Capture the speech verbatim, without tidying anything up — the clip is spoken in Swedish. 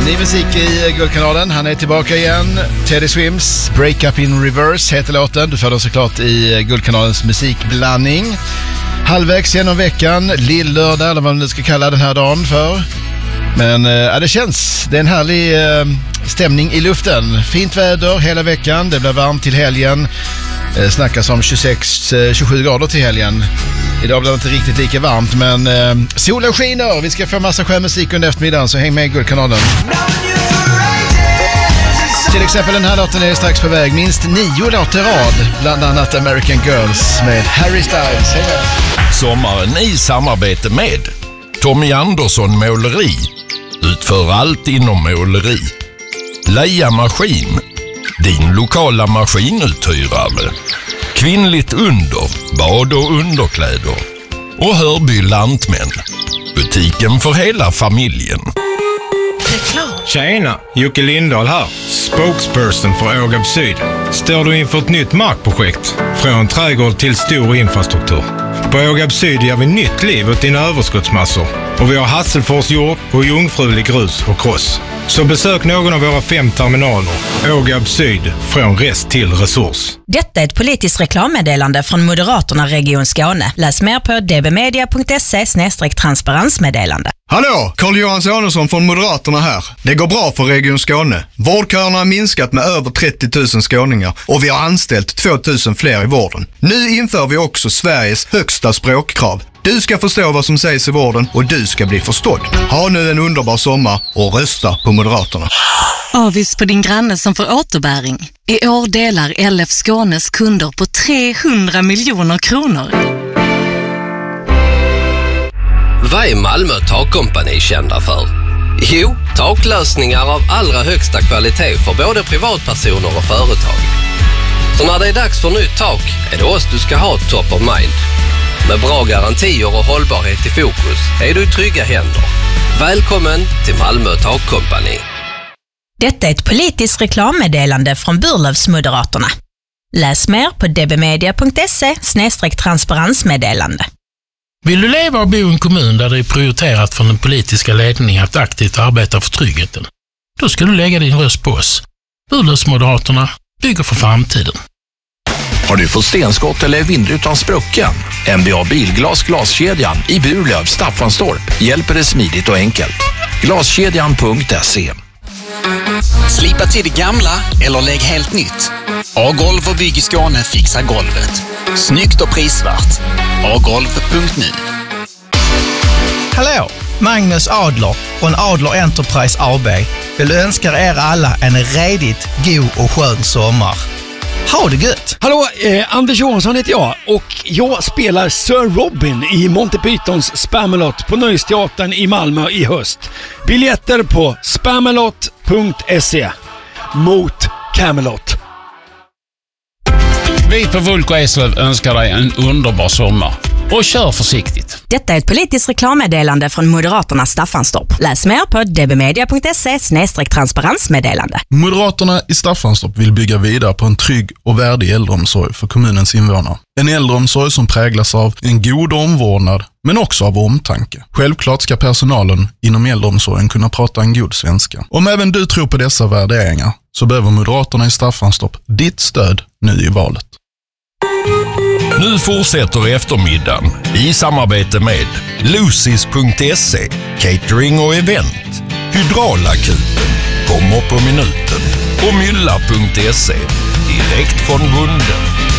Ny musik i Guldkanalen. Han är tillbaka igen. Teddy Swims Break Up in Reverse heter låten. Du får den såklart i Guldkanalens musikblandning. Halvvägs genom veckan, lill-lördag eller vad man nu ska kalla den här dagen för. Men äh, det känns, det är en härlig äh, stämning i luften. Fint väder hela veckan, det blir varmt till helgen. äh, Snackas om tjugosex till tjugosju grader till helgen. Idag blir det inte riktigt lika varmt, men äh, solen skiner. Vi ska få massa skön musik under eftermiddagen, så häng med i Guldkanalen. Till exempel den här låten är strax på väg. Minst nio låtar i rad, bland annat American Girls med Harry Styles. Sommaren i samarbete med Tommy Andersson Måleri. Utför allt inom måleri. Leia Maskin, din lokala maskinuthyrare. Kvinnligt under, bad och underkläder. Och Hörby Lantmän, butiken för hela familjen. Tjena, Jocke Lindahl här, spokesperson för Ågab Syd. Står du inför ett nytt markprojekt? Från trädgård till stor infrastruktur. På Ågab Syd ger vi nytt liv åt dina överskottsmassor. Och vi har Hasselfors jord och jungfrulig grus och kross. Så besök någon av våra fem terminaler. Ågab Syd, från rest till resurs. Detta är ett politiskt reklammeddelande från Moderaterna Region Skåne. Läs mer på dbmedia punkt se slash transparensmeddelande. Hallå, Carl-Johan Sonesson från Moderaterna här. Det går bra för Region Skåne. Vårdköerna har minskat med över trettio tusen skåningar och vi har anställt två tusen fler i vården. Nu inför vi också Sveriges högsta språkkrav. Du ska förstå vad som sägs i vården och du ska bli förstådd. Ha nu en underbar sommar och rösta på Moderaterna. Avis på din granne som får återbäring. I år delar L F Skånes kunder på trehundra miljoner kronor. Vad är Malmö Takkompani kända för? Jo, taklösningar av allra högsta kvalitet för både privatpersoner och företag. Så när det är dags för nytt tak är det oss du ska ha top of mind. Med bra garantier och hållbarhet i fokus är du i trygga händer. Välkommen till Malmö Takkompani. Detta är ett politiskt reklammeddelande från Burlövsmoderaterna. Läs mer på dbmedia punkt se slash transparensmeddelande. Vill du leva och bo i en kommun där det är prioriterat från den politiska ledningen att aktivt arbeta för tryggheten? Då ska du lägga din röst på oss. Burlövsmoderaterna bygger för framtiden. Har du fått stenskott eller vindrutan sprucken? M B A Bilglas Glaskedjan i Burlöv, Staffanstorp hjälper dig smidigt och enkelt. Glaskedjan punkt se. Slipa till det gamla eller lägg helt nytt. A-golv och bygg i Skåne fixar golvet. Snyggt och prisvärt. A golv punkt nu. Hallå, Magnus Adler från Adler Enterprise A B vill önska er alla en redigt god och skön sommar. Ha det gött! Hallå, eh, Anders Johansson heter jag och jag spelar Sir Robin i Monty Pythons Spamalot på Nöjesteatern i Malmö i höst. Biljetter på spamalot punkt se. Mot Camelot. Vi på Vulko Eslöv önskar dig en underbar sommar. Och kör försiktigt. Detta är ett politiskt reklammeddelande från Moderaterna Staffanstorp. Läs mer på dbmedia punkt se slash transparensmeddelande. Moderaterna i Staffanstorp vill bygga vidare på en trygg och värdig äldreomsorg för kommunens invånare. En äldreomsorg som präglas av en god omvårdnad, men också av omtanke. Självklart ska personalen inom äldreomsorgen kunna prata en god svenska. Om även du tror på dessa värderingar så behöver Moderaterna i Staffanstorp ditt stöd nu i valet. Nu fortsätter eftermiddagen i samarbete med Lucis punkt se, catering och event, Hydraulakuten, kommer på minuten och Mylla punkt se, direkt från bunden.